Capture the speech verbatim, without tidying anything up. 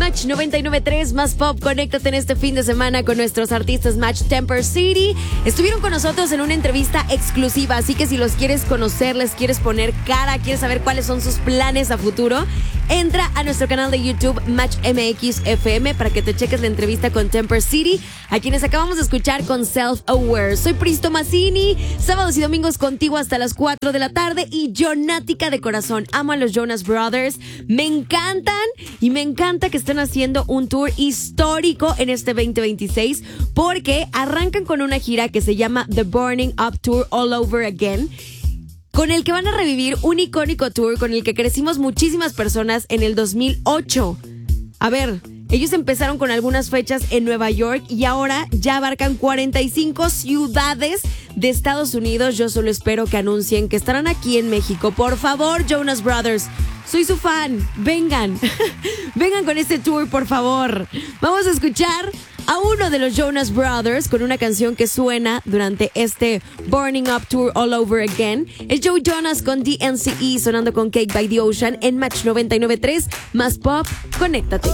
Match noventa y nueve punto tres más pop. Conéctate en este fin de semana con nuestros artistas Match Temper City. Estuvieron con nosotros en una entrevista exclusiva, así que si los quieres conocer, les quieres poner cara, quieres saber cuáles son sus planes a futuro, entra a nuestro canal de YouTube Match M X F M para que te cheques la entrevista con Temper City, a quienes acabamos de escuchar con Self Aware. Soy Pristo Mazzini, sábados y domingos contigo hasta las cuatro de la tarde, y Jonática de corazón. Amo a los Jonas Brothers, me encantan y me encanta que estén haciendo un tour histórico en este veinte veintiséis, porque arrancan con una gira que se llama The Burning Up Tour All Over Again, con el que van a revivir un icónico tour con el que crecimos muchísimas personas en el dos mil ocho. A ver, ellos empezaron con algunas fechas en Nueva York y ahora ya abarcan cuarenta y cinco ciudades de Estados Unidos. Yo solo espero que anuncien que estarán aquí en México. Por favor, Jonas Brothers, soy su fan. Vengan, vengan con este tour, por favor. Vamos a escuchar a uno de los Jonas Brothers con una canción que suena durante este Burning Up Tour All Over Again. Es Joe Jonas con D N C E sonando con Cake by the Ocean en Match noventa y nueve punto tres más pop. Conéctate.